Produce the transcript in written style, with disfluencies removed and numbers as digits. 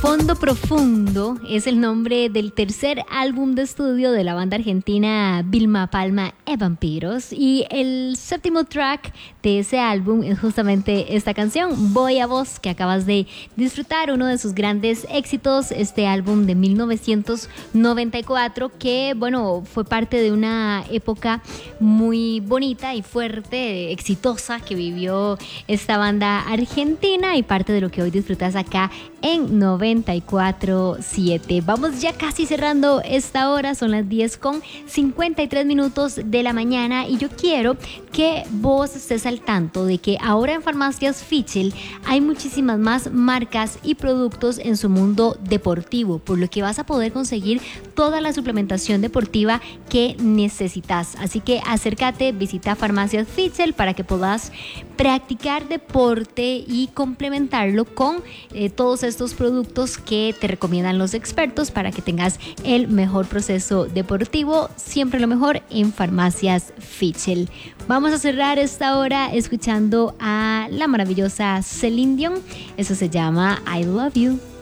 Fondo Profundo es el nombre del tercer álbum de estudio de la banda argentina Vilma Palma e Vampiros, y el séptimo track de ese álbum es justamente esta canción, Voy a Vos, que acabas de disfrutar, uno de sus grandes éxitos, este álbum de 1994 que, bueno, fue parte de una época muy bonita y fuerte, exitosa que vivió esta banda argentina y parte de lo que hoy disfrutas acá en 94.7. Vamos ya casi cerrando esta hora, son las 10:53 de la mañana, y yo quiero que vos estés al tanto de que ahora en Farmacias Fichel hay muchísimas más marcas y productos en su mundo deportivo, por lo que vas a poder conseguir toda la suplementación deportiva que necesitas. Así que acércate, visita Farmacias Fichel para que puedas practicar deporte y complementarlo con todos estos productos que te recomiendan los expertos para que tengas el mejor proceso deportivo. Siempre lo mejor en Farmacias Fichel. Vamos a cerrar esta hora escuchando a la maravillosa Celine Dion. Eso se llama I Love You.